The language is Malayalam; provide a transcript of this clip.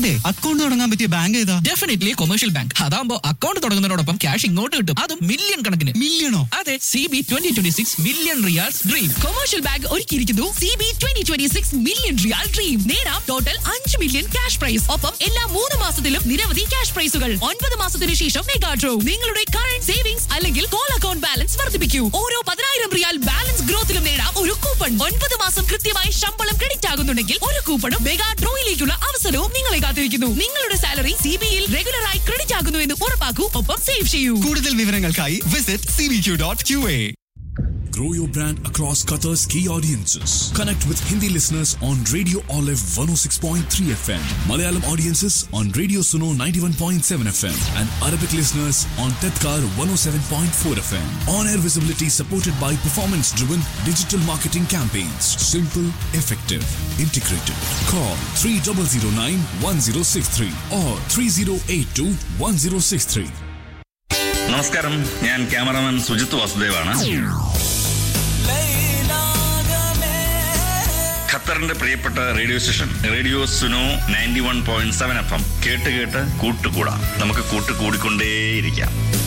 അതെ, അക്കൗണ്ട് തുടങ്ങാൻ പറ്റിയ ബാങ്ക് ഏതാ? Definitely commercial bank. അതാകുമ്പോൾ അക്കൗണ്ട് തുടങ്ങുന്നതിനോടൊപ്പം ക്യാഷ് ഇങ്ങോട്ട് കിട്ടും, അതും മില്യൺ കണക്കിന്. മില്യണോ? അതെ, CB 2026 million riyals dream. Commercial bank ഒരുക്കിയിരിക്കുന്നു CB 2026 മില്യൺ റിയാൽ ഡ്രീം. നേടാം ടോട്ടൽ 5 മില്യൺ ക്യാഷ് പ്രൈസ്. ഒപ്പം എല്ലാ 3 മാസത്തിലും നിരവധി ക്യാഷ് പ്രൈസുകൾ. 9 മാസത്തിന് ശേഷം മെഗാ ഡ്രോ. നിങ്ങളുടെ കറന്റ് സേവിംഗ്സ് അല്ലെങ്കിൽ കോൾ അക്കൗണ്ട് ബാലൻസ് വർദ്ധിപ്പിക്കൂ. ഓരോ 10,000 റിയാൽ ബാലൻസ് ഗ്രോത്തിലും നേടാം ഒരു കൂപ്പൺ. 9 മാസം കൃത്യമായി ശമ്പളം ക്രെഡിറ്റ് ആകുന്നുണ്ടെങ്കിൽ ഒരു കൂപ്പണും മെഗാ ഡ്രോയിലേക്കുള്ള അവസരവും നിങ്ങളെ കാത്തിരിക്കുന്നു. നിങ്ങളുടെ സാലറി CBയിൽ റെഗുലറായി ക്രെഡിറ്റ് ആകുന്നു എന്ന് ഉറപ്പാക്കൂ. ഒപ്പം സേവ് ചെയ്യൂ. കൂടുതൽ വിവരങ്ങൾക്കായി visit cbq.qa. Grow your brand across Qatar's key audiences. Connect with Hindi listeners on Radio Olive 106.3 FM, Malayalam audiences on Radio Suno 91.7 FM, and Arabic listeners on Tedkar 107.4 FM. On-air visibility supported by performance-driven digital marketing campaigns. Simple, effective, integrated. Call 3009-1063 or 3082-1063. നമസ്കാരം, ഞാൻ ക്യാമറമാൻ സുജിത് വാസുദേവാണ്. ഖത്തറിന്റെ പ്രിയപ്പെട്ട radio station radio Suno 91.7 FM കേട്ട് കൂട്ടുകൂടാ. നമുക്ക് കൂട്ടുകൂടിക്കൊണ്ടേയിരിക്കാം.